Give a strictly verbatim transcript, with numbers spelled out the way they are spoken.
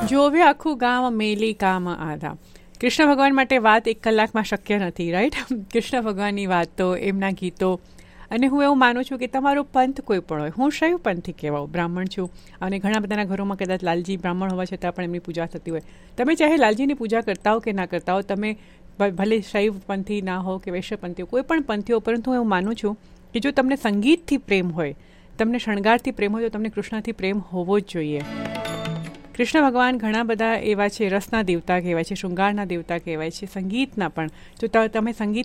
જોવે આખું ગામ મેલી કામ આધા. કૃષ્ણ ભગવાન માટે વાત એક કલાકમાં શક્ય નથી, રાઈટ? કૃષ્ણ ભગવાનની વાતો, એમના ગીતો. અને હું એવું માનું છું કે તમારો પંથ કોઈ પણ હોય, હું શૈવ પંથી કહેવાઉં, બ્રાહ્મણ છું, અને ઘણા બધાના ઘરોમાં કદાચ લાલજી બ્રાહ્મણ હોવા છતાં પણ એમની પૂજા થતી હોય. તમે ચાહે લાલજીની પૂજા કરતા હો કે ના કરતા હો, તમે ભલે શૈવ પંથી ના હો કે વૈશ્ય પંથી હો, કોઈ પણ પંથી હો, પરંતુ હું એવું માનું છું કે જો તમને સંગીતથી પ્રેમ હોય, તમને શણગારથી પ્રેમ હોય, તો તમને કૃષ્ણથી પ્રેમ હોવો જ જોઈએ. કૃષ્ણ ભગવાન ઘણા બધા એવા છે, રસના દેવતા કહેવાય છે, શૃંગારના દેવતા કહેવાય છે, સંગીતના પણ. જો તમે સંગીત